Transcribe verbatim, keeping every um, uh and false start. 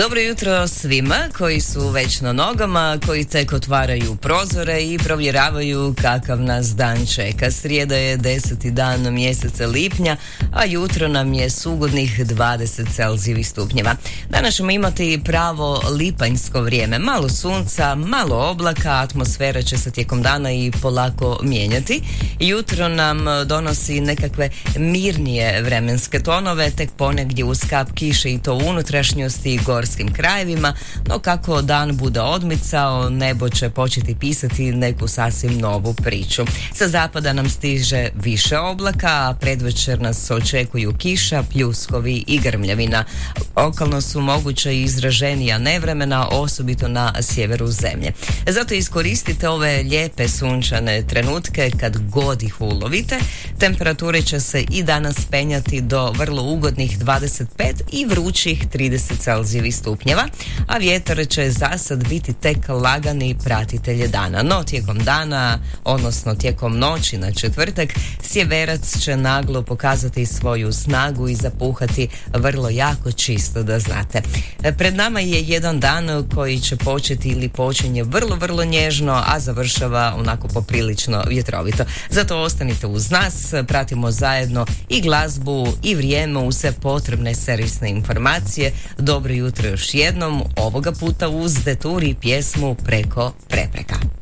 Dobro jutro svima koji su već na nogama, koji tek otvaraju prozore i provjeravaju kakav nas dan čeka. Srijeda je deseti dan mjeseca lipnja, a jutro nam je sugodnih dvadeset celzijevih stupnjeva. Danas ćemo imati pravo lipanjsko vrijeme. Malo sunca, malo oblaka, atmosfera će se tijekom dana i polako mijenjati. Jutro nam donosi nekakve mirnije vremenske tonove, tek ponegdje uz kap kiše i to u unutrašnjosti i gorskim krajevima, no kako dan bude odmicao, nebo će početi pisati neku sasvim novu priču. Sa zapada nam stiže više oblaka, a predvečer nas očekuju kiša, pljuskovi i grmljavina. Okolno su moguće i izraženija nevremena, osobito na sjeveru zemlje. Zato iskoristite ove lijepe sunčane trenutke kad god ih ulovite. Temperature će se i danas penjati do vrlo ugodnih dvadeset pet i vrućih trideset celzijevih stupnjeva, a vjetar će zasad biti tek lagani pratitelje dana. No tijekom dana, odnosno tijekom noći na četvrtak, sjeverac će naglo pokazati svoju snagu i zapuhati vrlo jako čisto, da znate. Pred nama je jedan dan koji će početi ili počinje vrlo, vrlo nježno, a završava onako poprilično vjetrovito. Zato ostanite uz nas, pratimo zajedno i glazbu i vrijeme uz sve potrebne servisne informacije. Dobro jutro još jednom, ovoga puta uz Detour i pjesmu Preko prepreka.